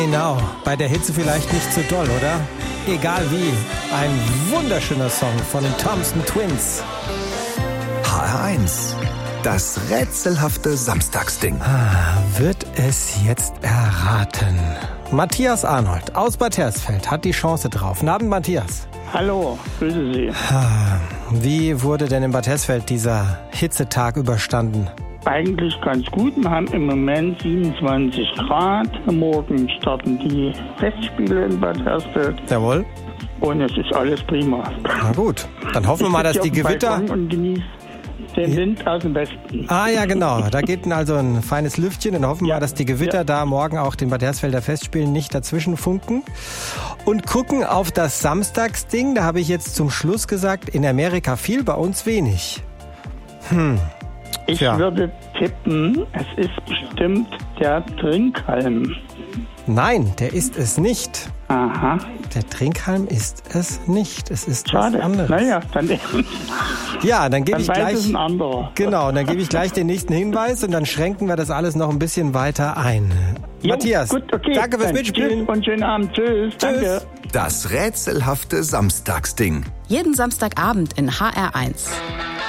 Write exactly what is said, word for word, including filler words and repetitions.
Genau, bei der Hitze vielleicht nicht so doll, oder? Egal wie, ein wunderschöner Song von den Thompson Twins. H R eins, das rätselhafte Samstagsding. Ah, wird es jetzt erraten? Matthias Arnold aus Bad Hersfeld hat die Chance drauf. Guten Abend, Matthias. Hallo, grüße Sie. Ah, wie wurde denn in Bad Hersfeld dieser Hitzetag überstanden? Eigentlich ganz gut. Wir haben im Moment siebenundzwanzig Grad. Morgen starten die Festspiele in Bad Hersfeld. Jawohl. Und es ist alles prima. Na gut, dann hoffen wir mal, dass die Gewitter... Und genieße den Wind aus dem Westen. Ah ja, genau. Da geht also ein feines Lüftchen. Dann hoffen wir ja, mal, dass die Gewitter ja. da morgen auch den Bad Hersfelder Festspielen nicht dazwischen funken. Und gucken auf das Samstagsding. Da habe ich jetzt zum Schluss gesagt, in Amerika viel, bei uns wenig. Hm. Ich ja. würde tippen, es ist bestimmt der Trinkhalm. Nein, der ist es nicht. Aha. Der Trinkhalm ist es nicht. Es ist Schade. was anderes. Naja, dann, ja, dann gebe dann ich weiß gleich. Es ein anderer. Genau, dann gebe ich gleich den nächsten Hinweis und dann schränken wir das alles noch ein bisschen weiter ein. Jo, Matthias, gut, okay. danke fürs Dann Mitspielen. Tschüss und schönen Abend. Tschüss. Tschüss. Danke. Das rätselhafte Samstagsding. Jeden Samstagabend in H R eins.